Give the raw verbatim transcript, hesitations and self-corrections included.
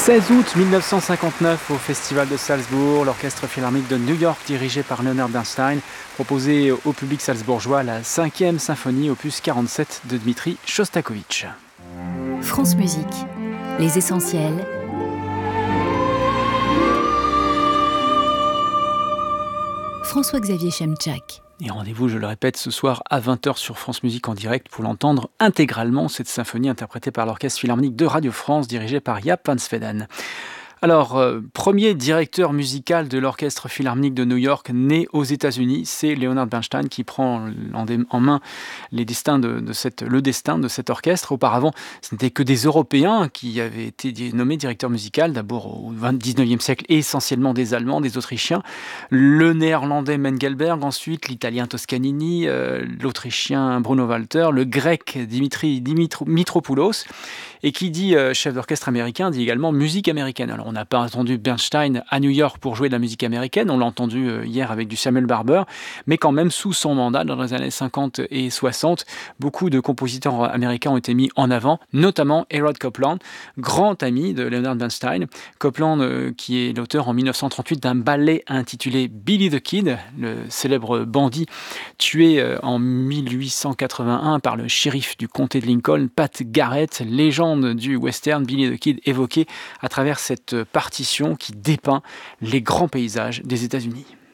seize août mille neuf cent cinquante-neuf, au Festival de Salzbourg, l'Orchestre Philharmonique de New York, dirigé par Leonard Bernstein, proposait au public salzbourgeois la cinquième symphonie, opus quarante-sept de Dmitri Shostakovich. France Musique, les essentiels. François-Xavier Chemczak. Et rendez-vous, je le répète, ce soir à vingt heures sur France Musique en direct pour l'entendre intégralement, cette symphonie interprétée par l'Orchestre Philharmonique de Radio France, dirigé par Jaap van Zweden. Alors, euh, premier directeur musical de l'Orchestre Philharmonique de New York, né aux États-Unis, c'est Leonard Bernstein qui prend en, en main les destins de, de cette, le destin de cet orchestre. Auparavant, ce n'était que des Européens qui avaient été nommés directeurs musicaux, d'abord au dix-neuvième siècle, et essentiellement des Allemands, des Autrichiens, le Néerlandais Mengelberg, ensuite l'Italien Toscanini, euh, l'Autrichien Bruno Walter, le Grec Dimitri Dimitro, Mitropoulos, et qui dit euh, chef d'orchestre américain, dit également musique américaine. Alors, on n'a pas entendu Bernstein à New York pour jouer de la musique américaine, on l'a entendu euh, hier avec du Samuel Barber, mais quand même sous son mandat, dans les années cinquante et soixante, beaucoup de compositeurs américains ont été mis en avant, notamment Harold Copland, grand ami de Leonard Bernstein. Copland, euh, qui est l'auteur en mille neuf cent trente-huit d'un ballet intitulé Billy the Kid, le célèbre bandit tué euh, en mille huit cent quatre-vingt-un par le shérif du comté de Lincoln, Pat Garrett, légende du western Billy the Kid évoquée à travers cette partition qui dépeint les grands paysages des États-Unis.